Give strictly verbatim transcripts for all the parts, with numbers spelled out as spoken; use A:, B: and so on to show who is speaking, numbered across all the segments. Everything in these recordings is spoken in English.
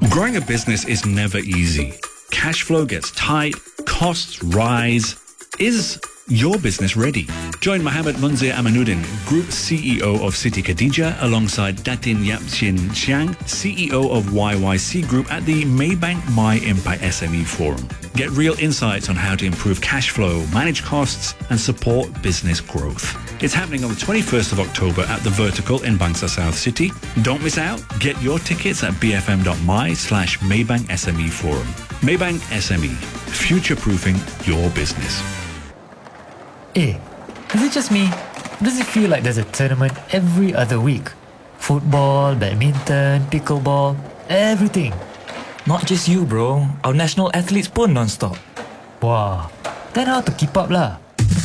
A: Growing a business is never easy. Cash flow gets tight, costs rise. Is your business ready? Join Mohammed Munzir Amanuddin, Group C E O of Siti Khadijah, alongside Datin Yap Chin Chiang, C E O of Y Y C Group at the Maybank My Impact S M E Forum. Get real insights on how to improve cash flow, manage costs, and support business growth. It's happening on the twenty-first of October at The Vertical in Bangsa South City. Don't miss out. Get your tickets at bfm.my slash Maybank S M E Forum. Maybank S M E, future-proofing your business.
B: Eh, is it just me? Does it feel like there's a tournament every other week? Football, badminton, pickleball, everything.
C: Not just you, bro. Our national athletes pun non-stop.
B: Wow, then how to keep up lah?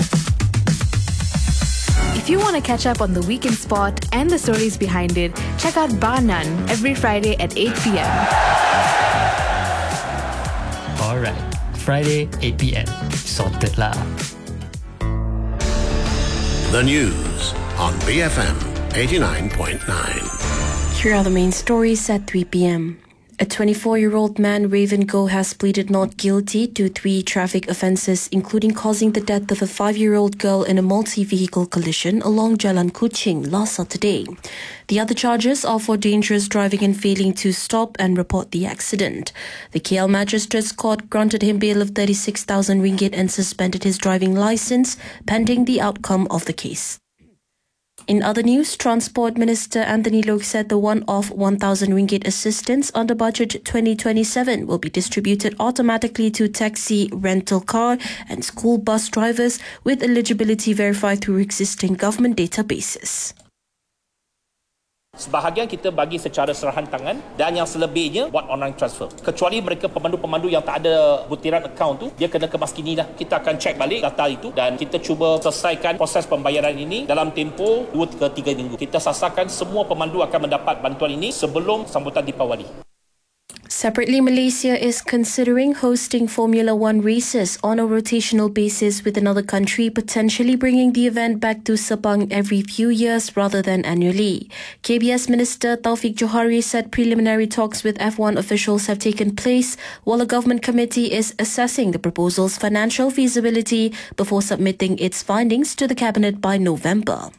D: If you want to catch up on the weekend sport and the stories behind it, check out Bar None every Friday at eight p.m.
B: Alright, Friday, eight p.m. Sorted lah.
E: The news on B F M eighty-nine point nine.
F: Here are the main stories at three p.m. A twenty-four-year-old man, Raven Goh, has pleaded not guilty to three traffic offences, including causing the death of a five-year-old girl in a multi-vehicle collision along Jalan Kuching last Saturday. The other charges are for dangerous driving and failing to stop and report the accident. The K L Magistrates Court granted him bail of thirty-six thousand ringgit and suspended his driving licence pending the outcome of the case. In other news, Transport Minister Anthony Loke said the one-off one thousand ringgit assistance under Budget twenty twenty-seven will be distributed automatically to taxi, rental car and school bus drivers with eligibility verified through existing government databases.
G: Sebahagian kita bagi secara serahan tangan dan yang selebihnya buat online transfer. Kecuali mereka pemandu-pemandu yang tak ada butiran akaun tu, dia kena ke Maskini dah. Kita akan cek balik data itu dan kita cuba selesaikan proses pembayaran ini dalam tempoh dua ke tiga minggu. Kita sasarkan semua pemandu akan mendapat bantuan ini sebelum sambutan Deepawali.
F: Separately, Malaysia is considering hosting Formula One races on a rotational basis with another country, potentially bringing the event back to Sepang every few years rather than annually. K B S Minister Taufik Johari said preliminary talks with F one officials have taken place while a government committee is assessing the proposal's financial feasibility before submitting its findings to the Cabinet by November.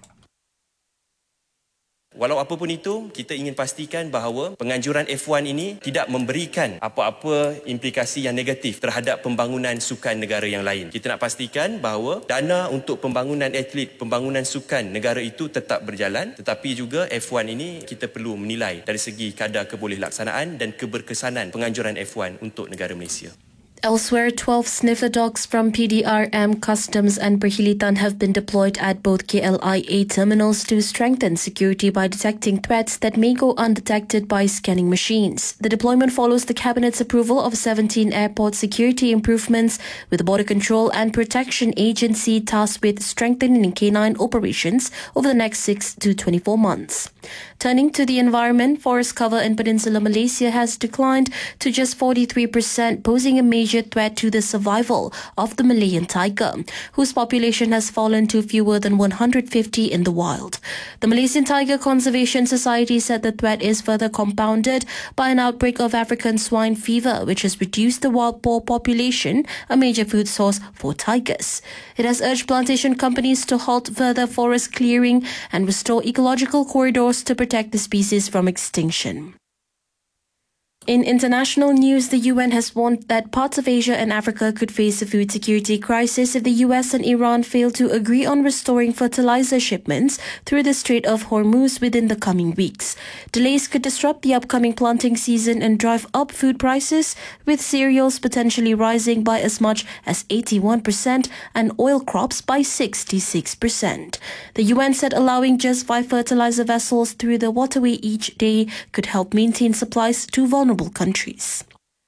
H: Walau apapun itu, kita ingin pastikan bahawa penganjuran F one ini tidak memberikan apa-apa implikasi yang negatif terhadap pembangunan sukan negara yang lain. Kita nak pastikan bahawa dana untuk pembangunan atlet, pembangunan sukan negara itu tetap berjalan, tetapi juga F one ini kita perlu menilai dari segi kadar kebolehilaksanaan dan keberkesanan penganjuran F one untuk negara Malaysia.
F: Elsewhere, twelve sniffer dogs from P D R M, Customs and Perkhidmatan have been deployed at both K L I A terminals to strengthen security by detecting threats that may go undetected by scanning machines. The deployment follows the Cabinet's approval of seventeen airport security improvements, with the Border Control and Protection Agency tasked with strengthening canine operations over the next six to twenty-four months. Turning to the environment, forest cover in Peninsular Malaysia has declined to just forty-three percent, posing a major threat to the survival of the Malayan tiger, whose population has fallen to fewer than one hundred fifty in the wild. The Malaysian Tiger Conservation Society said the threat is further compounded by an outbreak of African swine fever, which has reduced the wild boar population, a major food source for tigers. It has urged plantation companies to halt further forest clearing and restore ecological corridors to protect the species from extinction. In international news, the U N has warned that parts of Asia and Africa could face a food security crisis if the U S and Iran fail to agree on restoring fertilizer shipments through the Strait of Hormuz within the coming weeks. Delays could disrupt the upcoming planting season and drive up food prices, with cereals potentially rising by as much as eighty-one percent and oil crops by sixty-six percent. The U N said allowing just five fertilizer vessels through the waterway each day could help maintain supplies to vulnerable countries.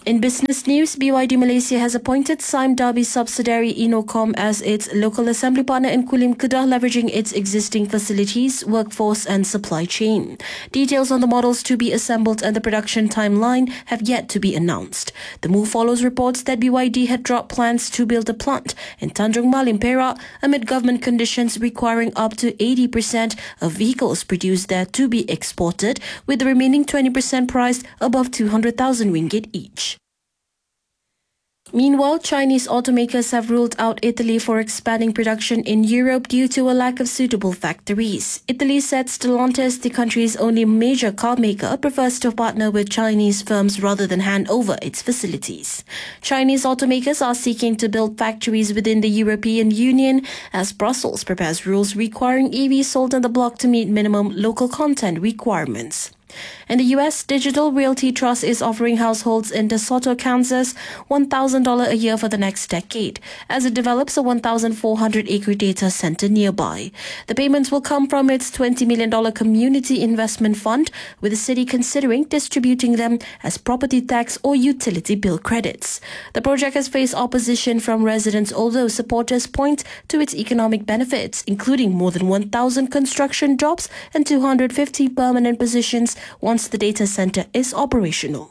F: In business news, B Y D Malaysia has appointed Sime Darby subsidiary Inocom as its local assembly partner in Kulim, Kedah, leveraging its existing facilities, workforce and supply chain. Details on the models to be assembled and the production timeline have yet to be announced. The move follows reports that B Y D had dropped plans to build a plant in Tanjung Malim, Perak, amid government conditions requiring up to eighty percent of vehicles produced there to be exported, with the remaining twenty percent priced above two hundred thousand ringgit each. Meanwhile, Chinese automakers have ruled out Italy for expanding production in Europe due to a lack of suitable factories. Italy said Stellantis, the country's only major car maker, prefers to partner with Chinese firms rather than hand over its facilities. Chinese automakers are seeking to build factories within the European Union as Brussels prepares rules requiring E Vs sold on the block to meet minimum local content requirements. In the U S, Digital Realty Trust is offering households in DeSoto, Kansas, one thousand dollars a year for the next decade as it develops a one thousand four hundred acre data center nearby. The payments will come from its twenty million dollars community investment fund, with the city considering distributing them as property tax or utility bill credits. The project has faced opposition from residents, although supporters point to its economic benefits, including more than one thousand construction jobs and two hundred fifty permanent positions once the data center is operational.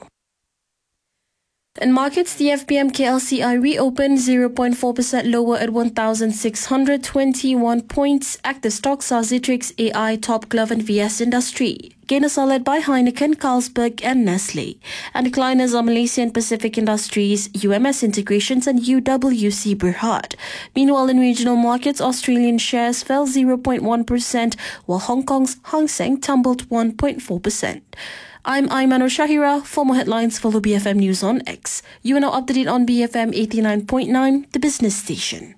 F: In markets, the F B M K L C I reopened zero point four percent lower at one thousand six hundred twenty-one points. Active stocks are Citrix, A I, Top Glove and V S Industry. Gainers are led by Heineken, Carlsberg and Nestle. And decliners are Malaysian Pacific Industries, U M S Integrations and U W C Berhad. Meanwhile, in regional markets, Australian shares fell zero point one percent, while Hong Kong's Hang Seng tumbled one point four percent. I'm Ayman Shahira. For more headlines, follow B F M News on X. You are now up to date on B F M eighty-nine point nine, the business station.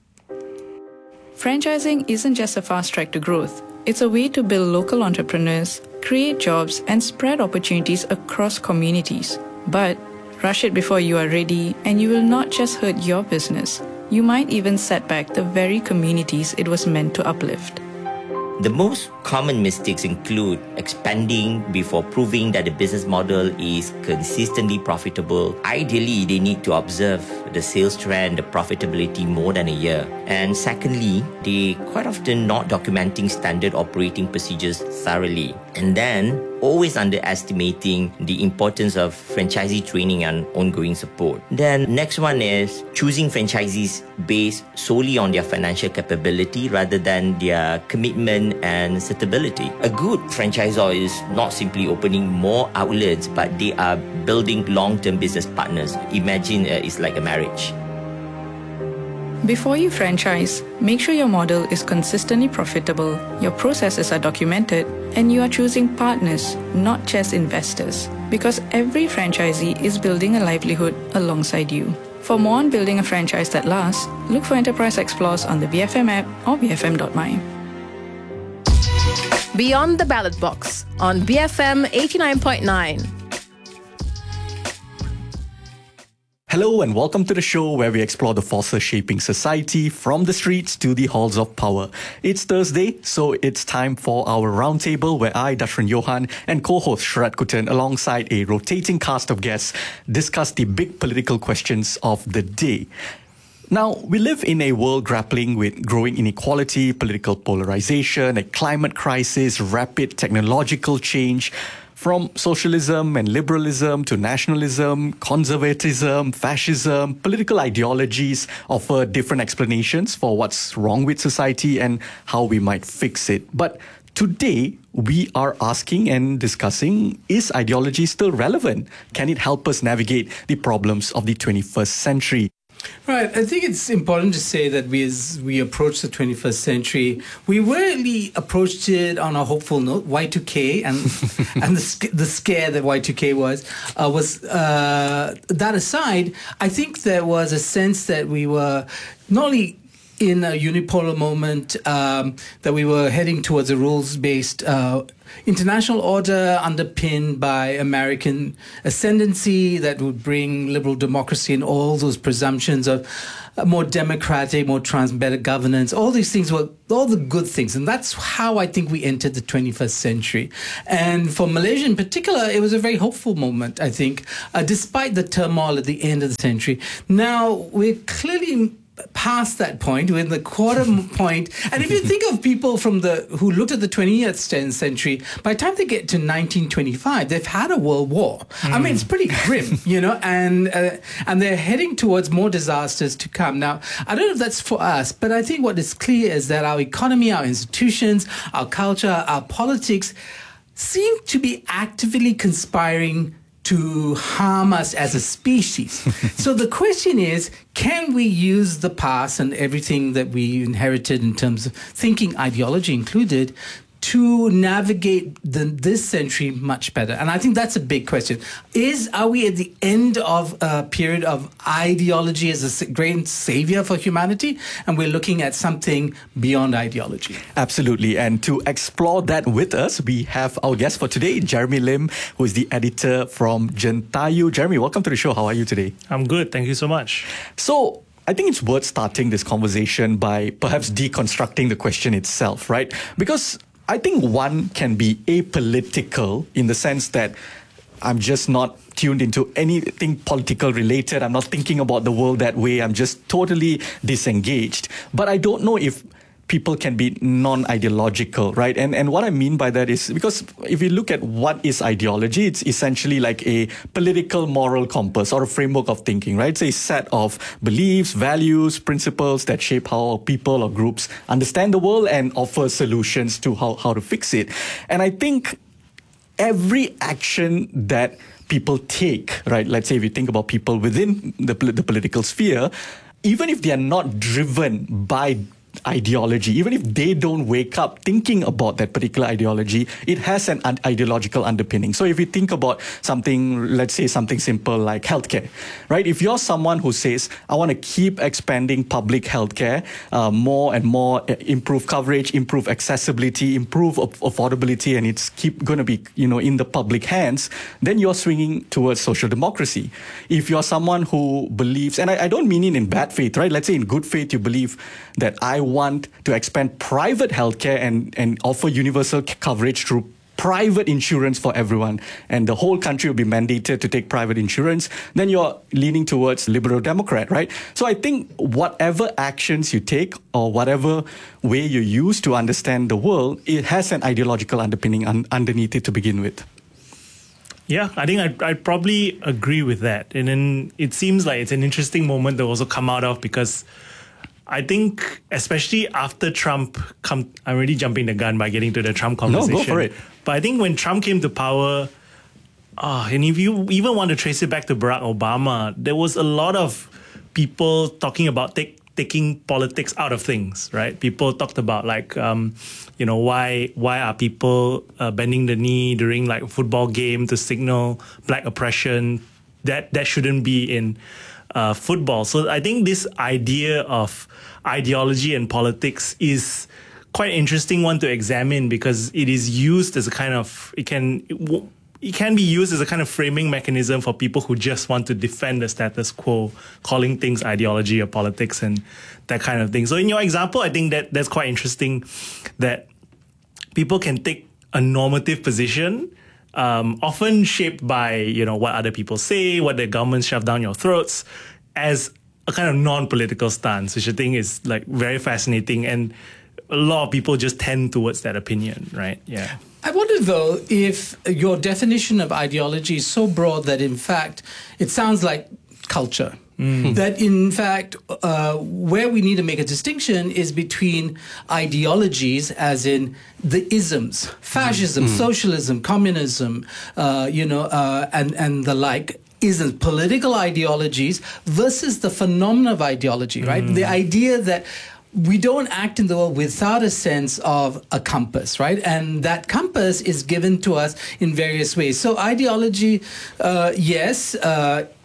I: Franchising isn't just a fast track to growth. It's a way to build local entrepreneurs, create jobs, and spread opportunities across communities. But rush it before you are ready, and you will not just hurt your business. You might even set back the very communities it was meant to uplift.
J: The most common mistakes include expanding before proving that the business model is consistently profitable. Ideally, they need to observe the sales trend, the profitability more than a year. And secondly, they quite often not documenting standard operating procedures thoroughly. And then, always underestimating the importance of franchisee training and ongoing support. Then, next one is choosing franchisees based solely on their financial capability rather than their commitment and stability. A good franchisor is not simply opening more outlets, but they are building long-term business partners. Imagine uh, it's like a marriage.
I: Before you franchise, make sure your model is consistently profitable, your processes are documented, and you are choosing partners, not just investors. Because every franchisee is building a livelihood alongside you. For more on building a franchise that lasts, look for Enterprise Explores on the B F M app or b f m dot my.
D: Beyond the Ballot Box on B F M eighty-nine point nine.
A: Hello and welcome to the show where we explore the forces shaping society from the streets to the halls of power. It's Thursday, so it's time for our roundtable where I, Dashran Johan, and co-host Shrat Kutan alongside a rotating cast of guests discuss the big political questions of the day. Now, we live in a world grappling with growing inequality, political polarization, a climate crisis, rapid technological change. From socialism and liberalism to nationalism, conservatism, fascism, political ideologies offer different explanations for what's wrong with society and how we might fix it. But today, we are asking and discussing, is ideology still relevant? Can it help us navigate the problems of the twenty-first century?
K: Right. I think it's important to say that we, as we approach the twenty-first century, we really approached it on a hopeful note. Y two K and and the the scare that Y two K was uh, was uh, that aside, I think there was a sense that we were not only in a unipolar moment, um, that we were heading towards a rules-based uh, international order underpinned by American ascendancy that would bring liberal democracy and all those presumptions of more democratic, more trans, better governance. All these things were all the good things. And that's how I think we entered the twenty-first century. And for Malaysia in particular, it was a very hopeful moment, I think, uh, despite the turmoil at the end of the century. Now, we're clearly past that point, we're in the quarter point. And if you think of people from the who looked at the twentieth century, by the time they get to nineteen twenty-five, they've had a world war. Mm. I mean, it's pretty grim, you know, and uh, and they're heading towards more disasters to come. Now, I don't know if that's for us, but I think what is clear is that our economy, our institutions, our culture, our politics seem to be actively conspiring to harm us as a species. So the question is, can we use the past and everything that we inherited in terms of thinking, ideology included, to navigate the, this century much better? And I think that's a big question. Is, are we at the end of a period of ideology as a great savior for humanity? And we're looking at something beyond ideology.
L: Absolutely. And to explore that with us, we have our guest for today, Jeremy Lim, who is the editor from Jentayu. Jeremy, welcome to the show. How are you today?
M: I'm good. Thank you so much.
L: So, I think it's worth starting this conversation by perhaps deconstructing the question itself, right? Because I think one can be apolitical in the sense that I'm just not tuned into anything political related. I'm not thinking about the world that way. I'm just totally disengaged. But I don't know if people can be non-ideological, right? And and what I mean by that is because if you look at what is ideology, it's essentially like a political moral compass or a framework of thinking, right? It's a set of beliefs, values, principles that shape how people or groups understand the world and offer solutions to how, how to fix it. And I think every action that people take, right? Let's say if you think about people within the, the political sphere, even if they are not driven by ideology, even if they don't wake up thinking about that particular ideology, it has an un- ideological underpinning. So if you think about something, let's say something simple like healthcare, right? If you're someone who says, I want to keep expanding public healthcare, uh, more and more, uh, improve coverage, improve accessibility, improve af- affordability, and it's keep going to be, you know, in the public hands, then you're swinging towards social democracy. If you're someone who believes, and I, I don't mean it in bad faith, right? Let's say in good faith, you believe that I want to expand private healthcare and, and offer universal c- coverage through private insurance for everyone, and the whole country will be mandated to take private insurance, then you're leaning towards liberal democrat, right? So I think whatever actions you take or whatever way you use to understand the world, it has an ideological underpinning un- underneath it to begin with.
M: Yeah, I think I'd, I'd probably agree with that. And then it seems like it's an interesting moment to also come out of, because I think, especially after Trump come, I'm already jumping the gun by getting to the Trump conversation.
L: No, go for it.
M: But I think when Trump came to power, oh, and if you even want to trace it back to Barack Obama, there was a lot of people talking about take, taking politics out of things, right? People talked about like, um, you know, why why are people uh, bending the knee during like a football game to signal black oppression? That that shouldn't be in Uh, football. So I think this idea of ideology and politics is quite an interesting one to examine, because it is used as a kind of, it can, it, w- it can be used as a kind of framing mechanism for people who just want to defend the status quo, calling things ideology or politics and that kind of thing. So in your example, I think that that's quite interesting, that people can take a normative position, Um, often shaped by, you know, what other people say, what the government shove down your throats, as a kind of non-political stance, which I think is like very fascinating. And a lot of people just tend towards that opinion, right? Yeah.
K: I wonder, though, if your definition of ideology is so broad that, in fact, it sounds like culture. Mm. That, in fact, uh, where we need to make a distinction is between ideologies, as in the isms, fascism, mm. socialism, communism, uh, you know, uh, and, and the like, isn't political ideologies versus the phenomena of ideology, right? Mm. The idea that we don't act in the world without a sense of a compass, right? And that compass is given to us in various ways. So ideology, uh, yes, uh,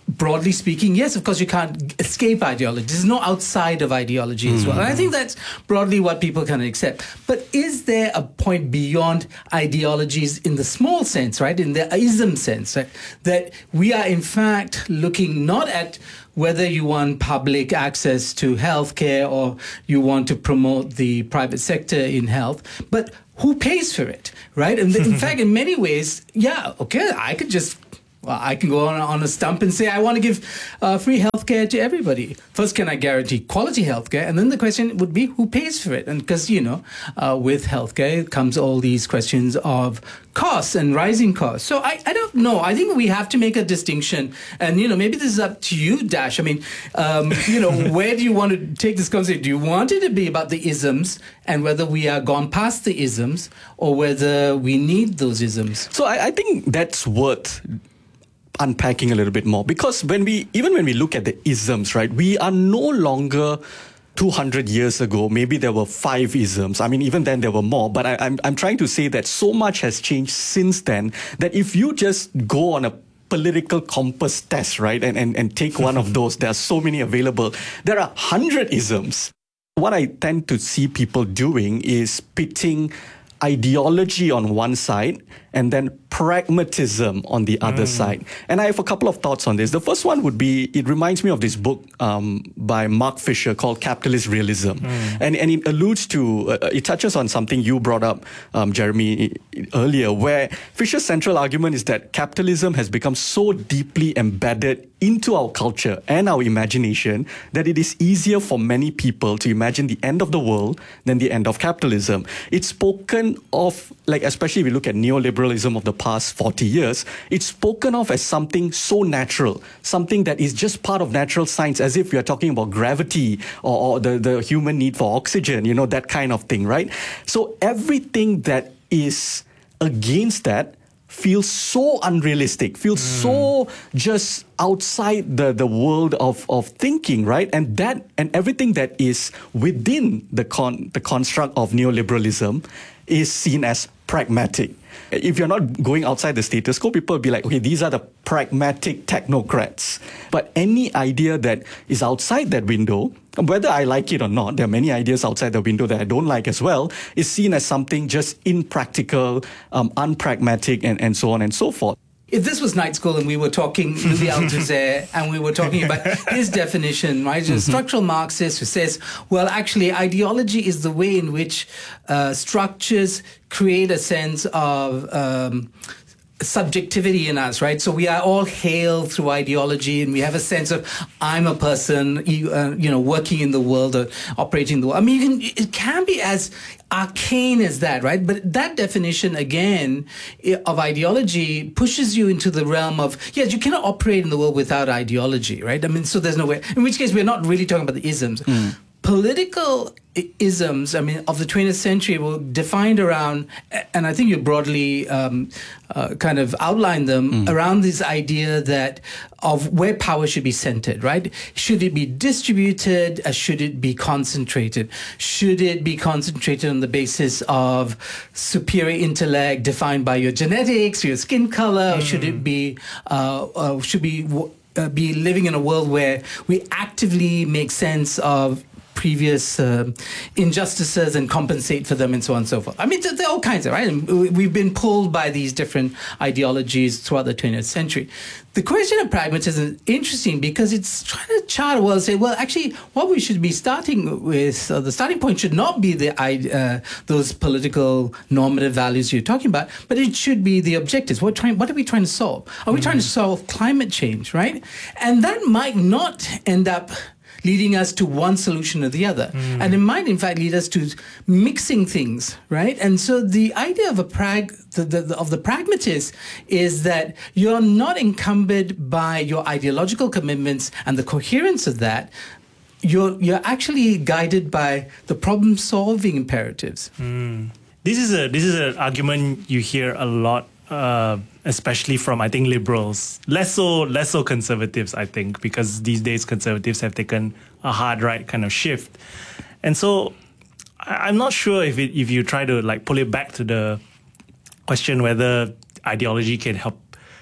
K: broadly speaking, yes, of course, you can't escape ideology. There's no outside of ideology as well. And I think that's broadly what people can accept. But is there a point beyond ideologies in the small sense, right, in the ism sense, right, that we are in fact looking not at whether you want public access to healthcare or you want to promote the private sector in health, but who pays for it, right? And in fact, in many ways, yeah, okay, I could just... Well, I can go on, on a stump and say, I want to give uh, free healthcare to everybody. First, can I guarantee quality healthcare? And then the question would be, who pays for it? And because, you know, uh, with healthcare comes all these questions of costs and rising costs. So I, I don't know. I think we have to make a distinction. And, you know, maybe this is up to you, Dash. I mean, um, you know, where do you want to take this conversation? Do you want it to be about the isms and whether we are gone past the isms or whether we need those isms?
L: So I, I think that's worth unpacking a little bit more, because when we even when we look at the isms, right, we are no longer two hundred years ago. Maybe there were five isms. I mean, even then there were more. But I, I'm I'm trying to say that so much has changed since then that if you just go on a political compass test, right, and and, and take one of those, there are so many available. There are hundred isms. What I tend to see people doing is pitting ideology on one side and then pragmatism on the other mm. side. And I have a couple of thoughts on this. The first one would be, it reminds me of this book um, by Mark Fisher called Capitalist Realism. Mm. And, and it alludes to, uh, it touches on something you brought up, um, Jeremy, earlier, where Fisher's central argument is that capitalism has become so deeply embedded into our culture and our imagination that it is easier for many people to imagine the end of the world than the end of capitalism. It's spoken of, like, especially if we look at neoliberalism of the past forty years, it's spoken of as something so natural, something that is just part of natural science, as if we are talking about gravity or, or the, the human need for oxygen, you know, that kind of thing, right? So everything that is against that feels so unrealistic, feels mm. so just outside the, the world of, of thinking, right? And that and everything that is within the con, the construct of neoliberalism is seen as pragmatic. If you're not going outside the status quo, people will be like, okay, these are the pragmatic technocrats. But any idea that is outside that window, whether I like it or not, there are many ideas outside the window that I don't like as well, is seen as something just impractical, um, unpragmatic, and, and so on and so forth.
K: If this was night school and we were talking Louis Althusser and we were talking about his definition, right, mm-hmm. a structural Marxist who says, well, actually, ideology is the way in which uh, structures create a sense of um, subjectivity in us, right? So we are all hailed through ideology and we have a sense of, I'm a person, you, uh, you know, working in the world or operating in the world. I mean, you can, it can be as arcane as that, right? But that definition, again, of ideology pushes you into the realm of, yes, you cannot operate in the world without ideology, right? I mean, so there's no way, in which case we're not really talking about the isms. Mm. Political isms, I mean, of the twentieth century were defined around, and I think you broadly um, uh, kind of outlined them, mm. around this idea that of where power should be centered, right? Should it be distributed? Uh, should it be concentrated? Should it be concentrated on the basis of superior intellect defined by your genetics, your skin color? Mm. Or should it be, uh, uh, should be, uh, be living in a world where we actively make sense of previous uh, injustices and compensate for them and so on and so forth. I mean, there are all kinds of, right? And we've been pulled by these different ideologies throughout the twentieth century. The question of pragmatism is interesting because it's trying to chart a world, say, well, actually, what we should be starting with, uh, the starting point should not be the uh, those political normative values you're talking about, but it should be the objectives. What, trying, what are we trying to solve? Are we mm. trying to solve climate change, right? And that might not end up leading us to one solution or the other. Mm. And it might, in fact, lead us to mixing things, right? And so the idea of a prag, the, the, of the pragmatist is that you're not encumbered by your ideological commitments and the coherence of that. You're, you're actually guided by the problem-solving imperatives.
M: Mm. This is a this is an argument you hear a lot, Uh, especially from, I think, liberals, less so less so conservatives, I think, because these days conservatives have taken a hard right kind of shift. And so I, I'm not sure if it, if you try to like pull it back to the question whether ideology can help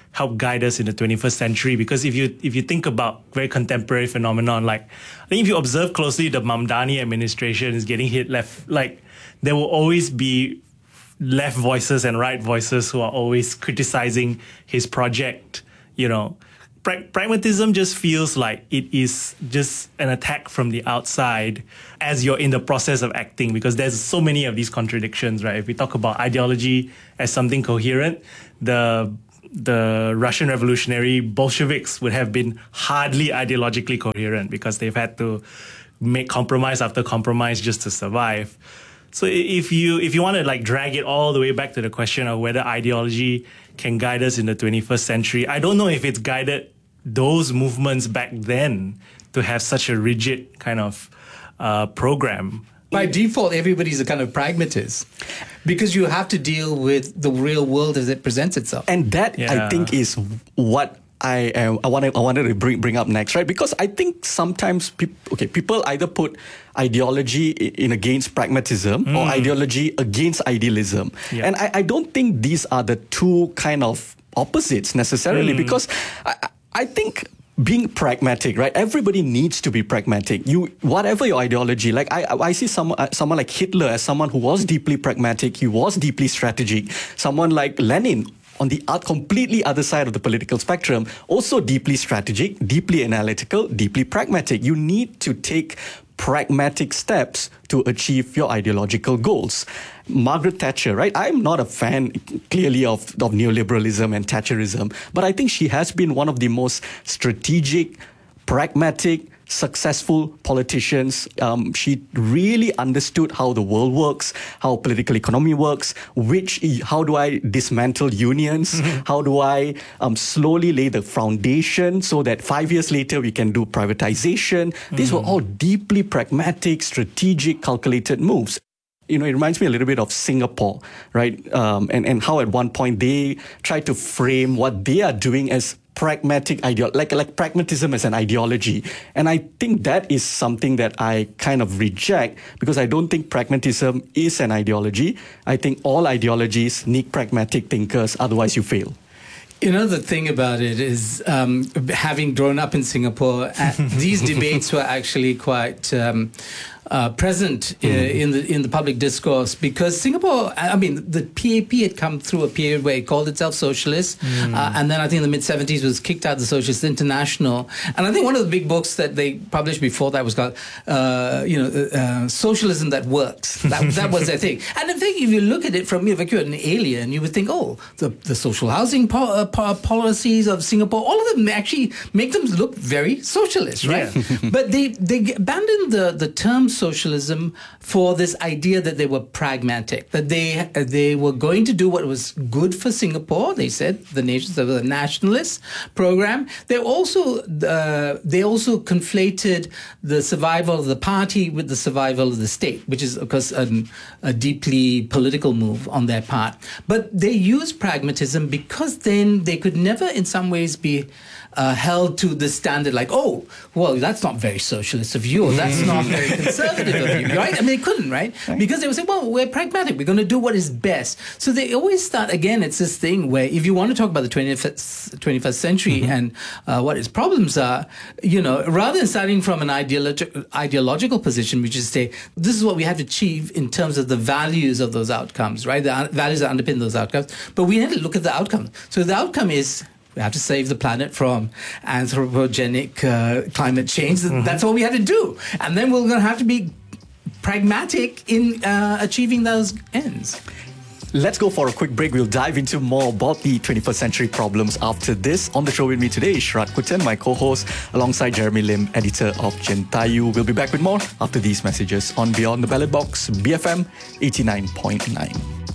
M: help guide us in the twenty-first century. Because if you if you think about very contemporary phenomenon, like I think if you observe closely, the Mamdani administration is getting hit left. Like there will always be left voices and right voices who are always criticizing his project. You know, pra- pragmatism just feels like it is just an attack from the outside as you're in the process of acting, because there's so many of these contradictions, right? If we talk about ideology as something coherent, the the Russian revolutionary Bolsheviks would have been hardly ideologically coherent because they've had to make compromise after compromise just to survive. So if you if you want to like drag it all the way back to the question of whether ideology can guide us in the twenty-first century, I don't know if it's guided those movements back then to have such a rigid kind of uh, program.
K: By default, everybody's a kind of pragmatist because you have to deal with the real world as it presents itself.
L: And that,
M: Yeah.
L: I think, is what I am. I wanted. I wanted to bring bring up next, right? Because I think sometimes, peop, okay, people either put ideology in against pragmatism mm. or ideology against idealism,
M: Yeah.
L: and I, I don't think these are the two kind of opposites necessarily.
M: Mm.
L: Because I, I think. Being pragmatic, right? Everybody needs to be pragmatic. You, whatever your ideology, like I, I see someone, uh, someone like Hitler as someone who was deeply pragmatic. He was deeply strategic. Someone like Lenin, on the uh, completely other side of the political spectrum, also deeply strategic, deeply analytical, deeply pragmatic. You need to take pragmatic steps to achieve your ideological goals. Margaret Thatcher, right? I'm not a fan, clearly, of, of neoliberalism and Thatcherism, but I think she has been one of the most strategic, pragmatic, successful politicians. Um, she really understood how the world works, how political economy works, which, how do I dismantle unions? Mm-hmm. How do I um, slowly lay the foundation so that five years later we can do privatization? Mm-hmm. These were all deeply pragmatic, strategic, calculated moves. You know, it reminds me a little bit of Singapore, right? Um, and, and how at one point they tried to frame what they are doing as pragmatic ideo- like like pragmatism as an ideology. And I think that is something that I kind of reject, because I don't think pragmatism is an ideology. I think all ideologies need pragmatic thinkers, otherwise you fail.
K: You know, the thing about it is, um, having grown up in Singapore, uh, these debates were actually quite um, uh, present uh, mm. in the in the public discourse, because Singapore, I mean, the P A P had come through a period where it called itself socialist, mm. uh, and then I think in the mid seventies was kicked out of the Socialist International. And I think one of the big books that they published before that was called, uh, you know, uh, Socialism That Works. That, that was their thing. And I think if you look at it from, if you're an alien, you would think, oh, the, the social housing po- uh, po- policies of Singapore, all of them actually make them look very socialist, right? Yeah. But they, they abandoned the, the term socialism for this idea that they were pragmatic, that they they were going to do what was good for Singapore. They said the nations of the nationalist program. They also uh, they also conflated the survival of the party with the survival of the state, which is of course a, a deeply political move on their part. But they used pragmatism because then they could never, in some ways, be Uh, held to the standard like, oh, well, that's not very socialist of you, or that's not very conservative of you, right? I mean, they couldn't, right? Because they would say, well, we're pragmatic. We're going to do what is best. So they always start, again, it's this thing where if you want to talk about the twenty-first century mm-hmm. and uh, what its problems are, you know, rather than starting from an ideologi- ideological position, which is say, this is what we have to achieve in terms of the values of those outcomes, right? The uh, values that underpin those outcomes. But we have to look at the outcome. So the outcome is, we have to save the planet from anthropogenic uh, climate change. Mm-hmm. That's what we have to do. And then we're going to have to be pragmatic in uh, achieving those ends.
L: Let's go for a quick break. We'll dive into more about the twenty-first century problems after this. On the show with me today is Sharath Kuten, my co-host, alongside Jeremy Lim, editor of Jentayu. We'll be back with more after these messages on Beyond the Ballot Box, B F M eighty-nine point nine.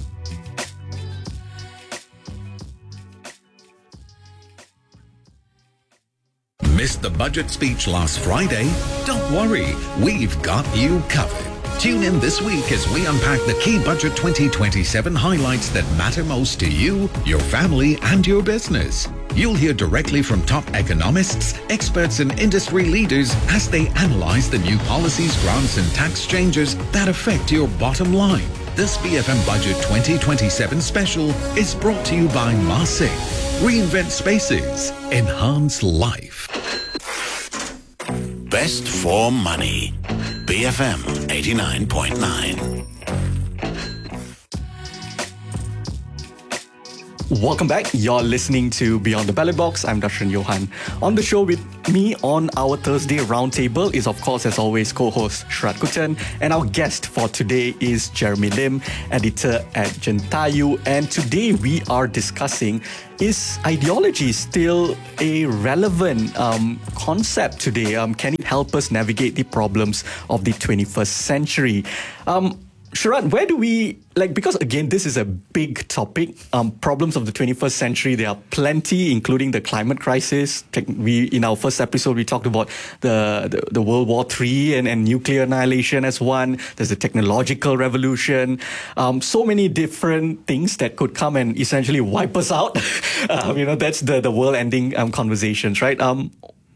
N: Missed the budget speech last Friday? Don't worry, we've got you covered. Tune in this week as we unpack the key Budget twenty twenty-seven highlights that matter most to you, your family, and your business. You'll hear directly from top economists, experts, and industry leaders as they analyze the new policies, grants, and tax changes that affect your bottom line. This B F M Budget twenty twenty-seven special is brought to you by Masing. Reinvent spaces. Enhance life.
E: Best for money. B F M eighty-nine point nine.
L: Welcome back. You're listening to Beyond the Ballot Box. I'm Darshan Johan. On the show with me on our Thursday roundtable is, of course, as always, co-host Shrat Kutan. And our guest for today is Jeremy Lim, editor at Jentayu. And today we are discussing, is ideology still a relevant um, concept today? Um, can it help us navigate the problems of the twenty-first century? Um, Shrat, where do we, like, because again, this is a big topic, um, problems of the twenty-first century, there are plenty, including the climate crisis. We, in our first episode, we talked about the, the, the World War Three and, and nuclear annihilation as one. There's the technological revolution. Um, so many different things that could come and essentially wipe us out. um, you know, that's the, the world-ending um, conversations, right? Um,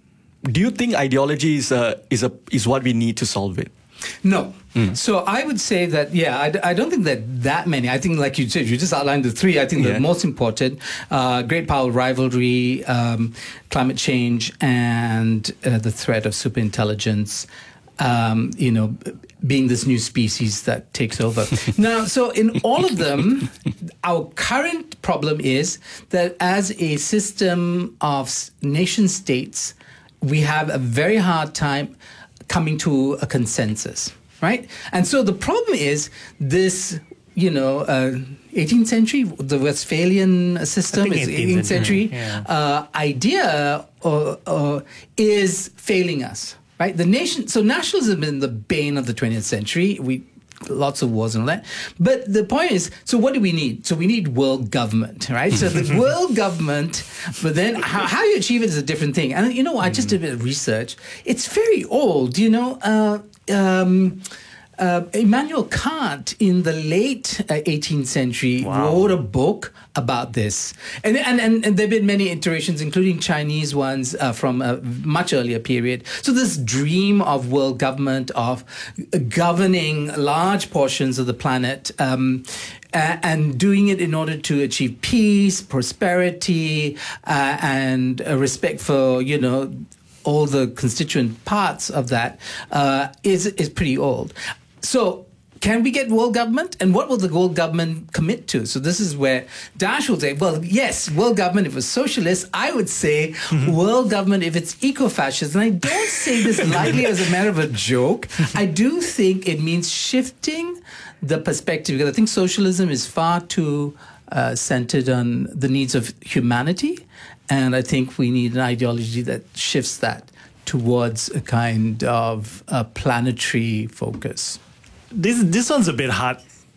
L: do you think ideology is, uh, is, a, is what we need to solve it?
K: No. Mm. So I would say that, yeah, I, I don't think that that many. I think, like you said, you just outlined the three. I think yeah. the most important, uh, great power rivalry, um, climate change, and uh, the threat of superintelligence, um, you know, being this new species that takes over. Now, so in all of them, our current problem is that as a system of nation states, we have a very hard time coming to a consensus, right? And so the problem is this, you know, uh, eighteenth century, the Westphalian system, is eighteenth century yeah. uh, idea uh, uh, is failing us, right? The nation, so nationalism has been the bane of the twentieth century. We lots of wars and all that. But the point is, so what do we need? So we need world government, right? So the world government, but then how, how you achieve it is a different thing. And you know, I just did a bit of research. It's very old, you know. Uh, um, uh, Immanuel Kant in the late uh, eighteenth century wow. wrote a book about this. And, and, and, and there have been many iterations, including Chinese ones uh, from a much earlier period. So this dream of world government, of governing large portions of the planet, um, uh, and doing it in order to achieve peace, prosperity, uh, and uh, respect for, you know, all the constituent parts of that, uh, is, is pretty old. So, can we get world government? And what will the world government commit to? So this is where Dash will say, well, yes, world government if it's socialist. I would say mm-hmm. world government if it's eco-fascist. And I don't say this lightly as a matter of a joke. I do think it means shifting the perspective, because I think socialism is far too uh, centered on the needs of humanity. And I think we need an ideology that shifts that towards a kind of a planetary focus.
M: This this one's a bit hard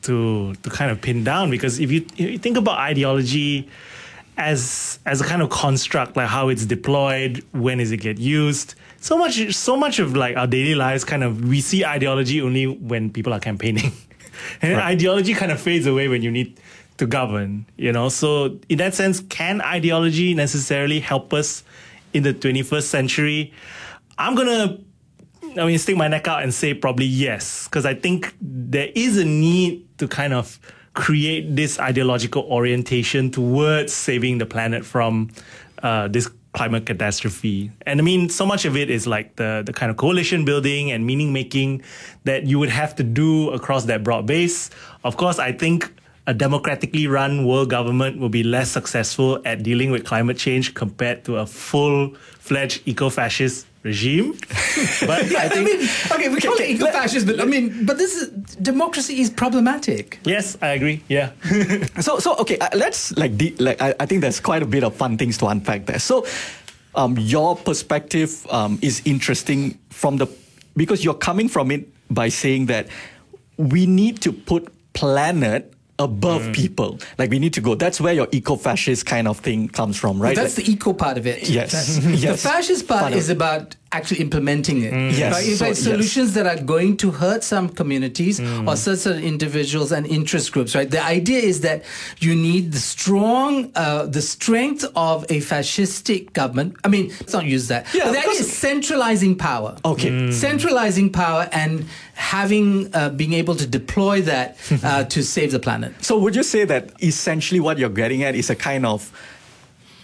M: to to kind of pin down, because if you, if you think about ideology as as a kind of construct, like how it's deployed, when does it get used, so much so much of like our daily lives kind of, we see ideology only when people are campaigning, and right. ideology kind of fades away when you need to govern, you know. So in that sense, can ideology necessarily help us in the twenty-first century? I'm gonna I mean, stick my neck out and say probably yes, because I think there is a need to kind of create this ideological orientation towards saving the planet from uh, this climate catastrophe. And I mean, so much of it is like the, the kind of coalition building and meaning making that you would have to do across that broad base. Of course, I think a democratically run world government will be less successful at dealing with climate change compared to a full-fledged eco-fascist regime. But
K: yeah,
M: I think,
K: I mean, okay, we call it eco-fascist, but I mean, but this is, democracy is problematic.
M: Yes, I agree. Yeah.
L: so, so okay, uh, let's like, de- like I, I think there's quite a bit of fun things to unpack there. So, um, your perspective um, is interesting from the because you're coming from it by saying that we need to put planet above mm. people. Like we need to go. That's where your eco-fascist kind of thing comes from, right?
K: Well, that's like, the eco part of it.
L: Yes.
K: The
L: yes.
K: fascist part, part is about actually implementing it.
L: Mm. Yes.
K: Right? It's
L: so,
K: like solutions
L: yes.
K: that are going to hurt some communities mm. or certain individuals and interest groups, right? The idea is that you need the strong, uh, the strength of a fascistic government. I mean, let's not use that. Yeah, but the idea is centralizing power.
L: Okay.
K: Mm. Centralizing power and having, uh, being able to deploy that uh, to save the planet.
L: So would you say that essentially what you're getting at is a kind of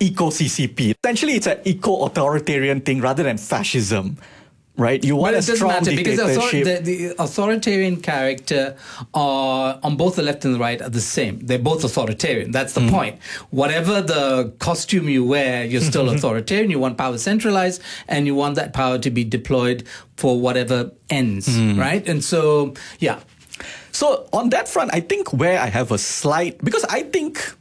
L: eco-C C P. Essentially, it's an eco-authoritarian thing rather than fascism. Right, you want
K: well,
L: a
K: it doesn't
L: strong
K: matter because
L: dictatorship.
K: author- the, the authoritarian character are, on both the left and the right are the same. They're both authoritarian. That's the mm. point. Whatever the costume you wear, you're still authoritarian. You want power centralized, and you want that power to be deployed for whatever ends. Mm. Right, and so yeah.
L: So on that front, I think where I have a slight, because I think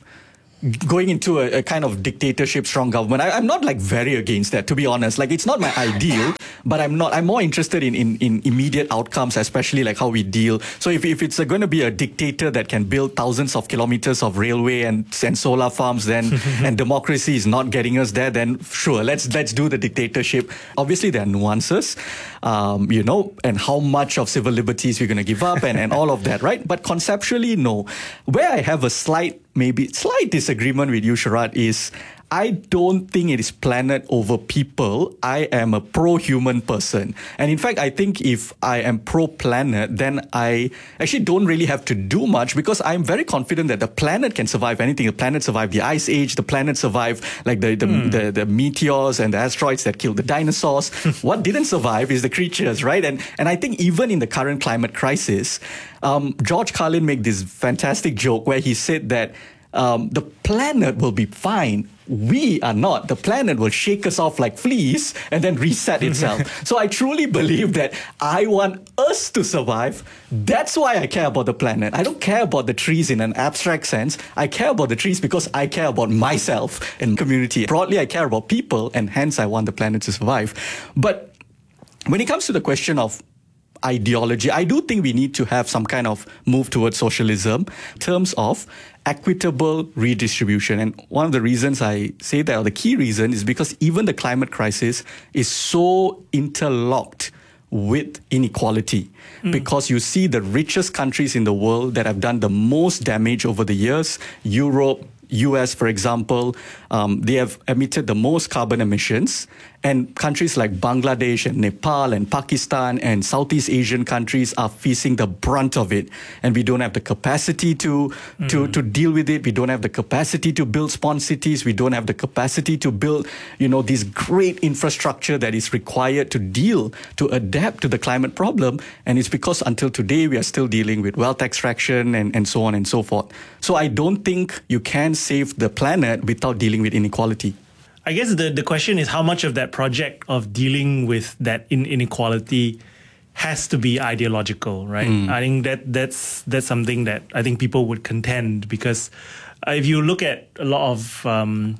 L: going into a, a kind of dictatorship, strong government, I, I'm not like very against that, to be honest. Like, it's not my ideal, but I'm not, I'm more interested in, in, in immediate outcomes, especially like how we deal. So if, if it's going to be a dictator that can build thousands of kilometers of railway and, and solar farms, then, and democracy is not getting us there, then sure, let's, let's do the dictatorship. Obviously, there are nuances, um, you know, and how much of civil liberties we're going to give up and, and all of that, right? But conceptually, no. Where I have a slight maybe slight disagreement with you, Sharat, is I don't think it is planet over people. I am a pro-human person. And in fact, I think if I am pro-planet, then I actually don't really have to do much because I'm very confident that the planet can survive anything. The planet survived the ice age. The planet survived like the, the, mm. the, the meteors and the asteroids that killed the dinosaurs. What didn't survive is the creatures, right? And, and I think even in the current climate crisis, um, George Carlin made this fantastic joke where he said that Um, the planet will be fine. We are not. The planet will shake us off like fleas and then reset itself. So I truly believe that I want us to survive. That's why I care about the planet. I don't care about the trees in an abstract sense. I care about the trees because I care about myself and community. Broadly, I care about people, and hence I want the planet to survive. But when it comes to the question of ideology, I do think we need to have some kind of move towards socialism in terms of equitable redistribution. And one of the reasons I say that, or the key reason, is because even the climate crisis is so interlocked with inequality. Mm. Because you see the richest countries in the world that have done the most damage over the years, Europe, U S, for example, um, they have emitted the most carbon emissions. And countries like Bangladesh and Nepal and Pakistan and Southeast Asian countries are facing the brunt of it. And we don't have the capacity to, mm. to, to deal with it. We don't have the capacity to build spawn cities. We don't have the capacity to build, you know, this great infrastructure that is required to deal, to adapt to the climate problem. And it's because until today, we are still dealing with wealth extraction and, and so on and so forth. So I don't think you can save the planet without dealing with inequality.
M: I guess the, the question is how much of that project of dealing with that in, inequality has to be ideological, right? Mm. I think that that's that's something that I think people would contend, because if you look at a lot of um,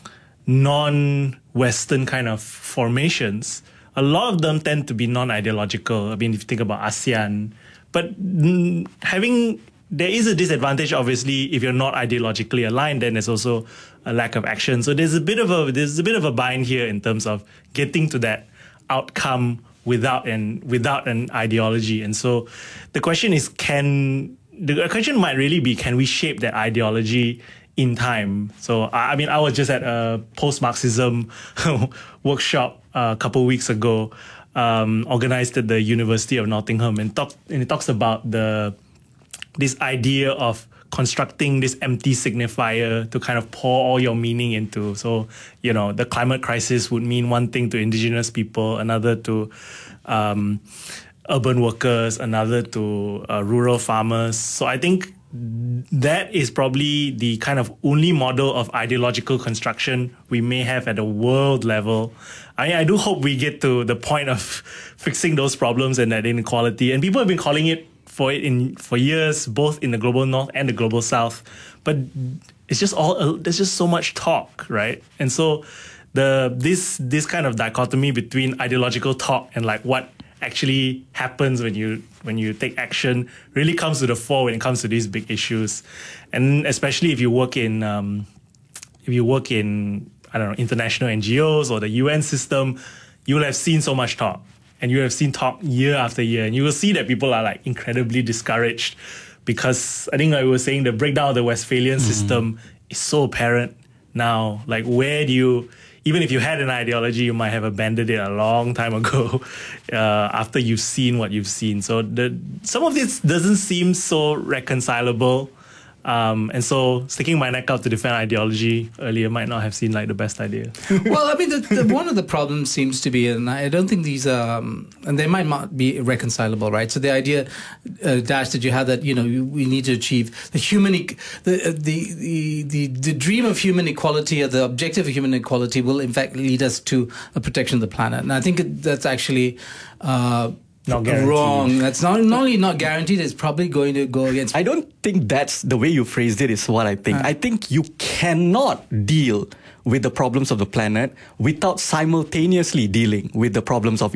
M: non-Western kind of formations, a lot of them tend to be non-ideological. I mean, if you think about ASEAN, but mm, having... There is a disadvantage, obviously, if you're not ideologically aligned, then there's also a lack of action. So there's a bit of a there's a bit of a bind here in terms of getting to that outcome without an without an ideology. And so the question is, can the question might really be, can we shape that ideology in time? So I mean, I was just at a post-Marxism workshop a couple of weeks ago, um, organized at the University of Nottingham, and talk and it talks about the this idea of constructing this empty signifier to kind of pour all your meaning into. So, you know, the climate crisis would mean one thing to indigenous people, another to um, urban workers, another to uh, rural farmers. So I think that is probably the kind of only model of ideological construction we may have at a world level. I, I do hope we get to the point of fixing those problems and that inequality. And people have been calling it for it in for years, both in the global north and the global south, but it's just all uh, there's just so much talk, right? And so the this this kind of dichotomy between ideological talk and like what actually happens when you when you take action really comes to the fore when it comes to these big issues, and especially if you work in um, if you work in I don't know international N G Os or the U N system, you will have seen so much talk. And you have seen talk year after year, and you will see that people are like incredibly discouraged because I think like we were saying, the breakdown of the Westphalian mm. system is so apparent now. Like, where do you, even if you had an ideology, you might have abandoned it a long time ago uh, after you've seen what you've seen. So the some of this doesn't seem so reconcilable Um, and so sticking my neck out to defend ideology earlier might not have seemed like the best idea.
K: Well, I mean, the, the, one of the problems seems to be, and I don't think these, um, and they might not be reconcilable, right? So the idea, uh, Dash, that you have that, you know, you, we need to achieve the human, e- the, uh, the, the, the, the dream of human equality, or the objective of human equality will in fact lead us to a protection of the planet. And I think it, that's actually, uh,
M: Not guaranteed.
K: wrong. That's not, not only not guaranteed, it's probably going to go against.
L: I don't think that's the way you phrased it is what I think.
K: Uh.
L: I think you cannot deal with the problems of the planet without simultaneously dealing with the problems of